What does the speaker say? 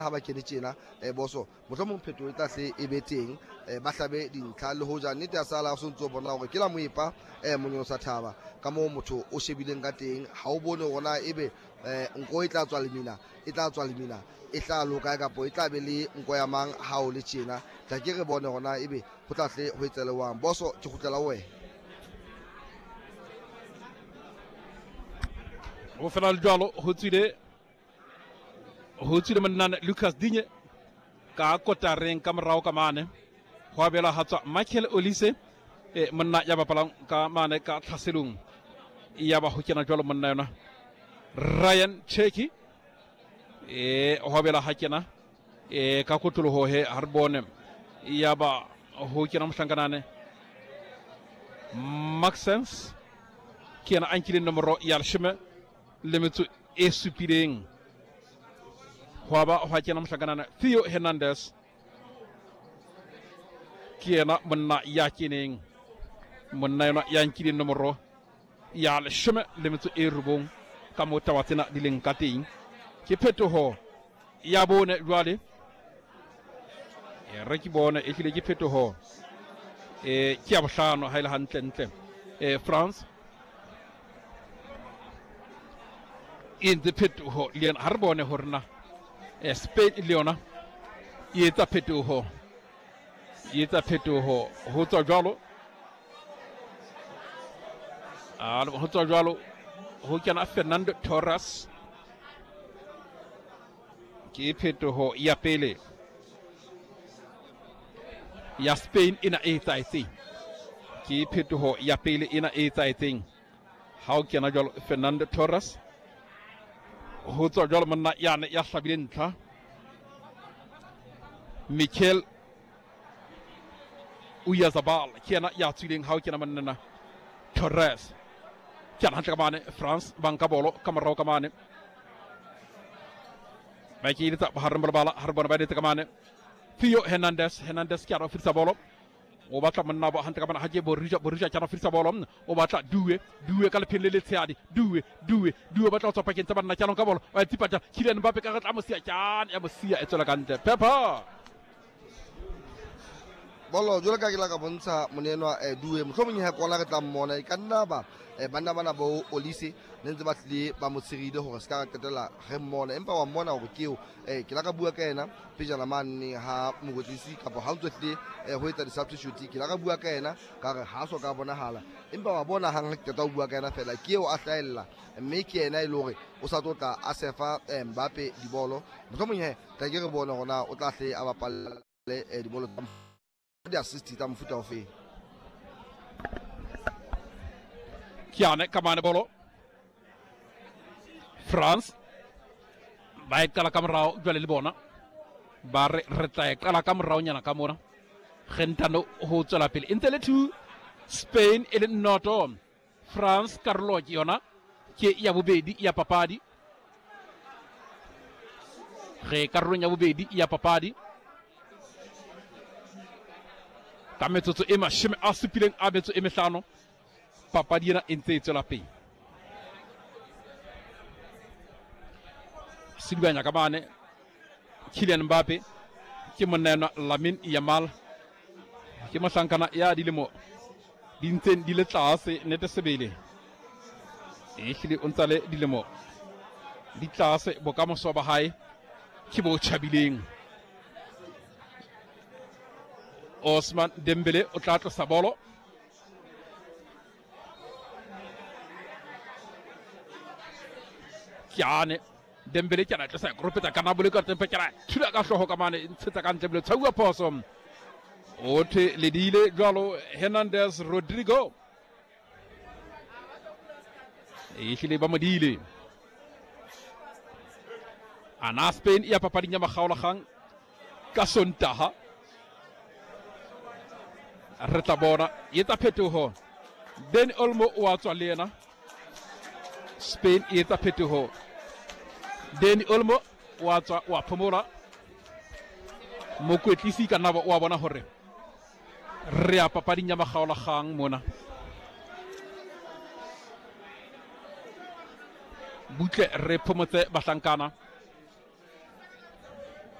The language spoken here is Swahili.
ha ba kene tjena boso mohlomong phetho e tla se e be teng ba hlabe dintlha le hoja nnete ya sala o sontso bona hore ke la moepa monyosa thaba ka mo motho o shebileng ka teng ha o bone rona ebe nko e tla tswa lemina e tla loka kapo e tla be le nko ya mang ha o le tjena tla ke re bone rona ebe ho tla hle ho etselewang boso ke khutlela wena o fela jalo ho tswile manana Lucas Digne ka kotareng ka morao ka mane ho abela hatswa Michael Olise monna ya bapalang ka mane ka tlhaselong ya ba ho kena jalo monna yona Ryan Cheki ho abela ha kena ka kotolo ho he harbone ya ba ho kena mhlanganane Maxence kena ankilin nomoro ya shime lemetso e supileng ho kena mhlanganane Theo Hernandez kena monna ya keneng monna yona ya ankilin nomoro ya shime lemetso e rubong ka motawatsena dileng ka teng ke phetoho ya bone jwale re ki bone e hlile ke phetoho ke ya bohlano ha ile hantle ntle France in the phetoho le har bone horna Spain Leona yetsa phetoho ho tswa jwalo ho tswa jwalo ho kena Fernando Torres ke phetoho ya pele ya Spain ina etsaetseng ke phetoho ya pele ina etsaetseng ha o kena jwalo Fernando Torres ho tswa jwalo monna yane ya hlabile ntlha Mikel Oyarzabal kena ya tsileng ha o kena monna Torres kena hantle ka mane France banka bolo ka morao ka mane ba ke ditsa harambala bala harbona ba ditsa ka mane Theo Hernandez kena ofisa bolo o batla monna ba hantle ka mane ha ke Borja kena ofisa bolo o batla Due ka lephele le tsheadi Due batla ho tswa pakeng tsa banna kena ka bolo wa tsipatsa Kylian Mbappe ka tla mo sia kyana ya mo sia e tswela ka ntle Peppa bolo jole ka ke la ka bontsha monenwa Due mohlomong ha kona re tla mmona e kanna ba bana bo Olise ne ntse ba tle ba mo tshiride hore se ka qetela re mmona empa wa mmona hore keo ke la ka bua ka yena pejana manne ha mogotlisi kapo ha ntse tle ho etsa di substitute ke la ka bua ka yena ka re ha so ka bonahala empa wa bona hang qeta ho bua ka yena fela keo a hlaella mme ke yena ile hore o sa tlotla a sefa Mbappe di bolo mohlomong tla ke re bona hona o tla hle a bapalle di bolo di assist tsa mfuta o fe Kiane kamane bolo France ba kala kamrao jwale le bona ba re tla kala kamrao nyana ka mona gentano ho tswela pele intele 2 Spain ele noto France Carlo yona ke ya bobedi ya papadi re karolo ya bobedi ya papadi tametso e mashime a supileng a betso e mehlano papadi ena e ntse e tswela pele silbanya ka bane Kylian Mbappe ke monena Lamine Yamal ke mohlankana ya dilemo di ntseng di le tlase nete sebele e hlile o ntsale dilemo di tlase bokamoso ba hae ke bo chabileng Osman Dembele o tla tlosa bolo Kiane Dembele kana tlosa grupeta kana bole ka tempe kana thula ka hloho ka mane ntshetsa ka ntle bole tshauwa phoso othe le dile jwalo Hernandez Rodrigo e hlile ba modile ana Spain ya papadinya makgaola kgang ka Sontaha re tla bona etsa phetoho Dani Olmo wa tswa le yena Spain etsa phetoho Dani Olmo wa tswa wa phomola mokwetlisi ka nabo wa bona hore re a papadinya makgaola kgang mona butle re phomotse bahlankana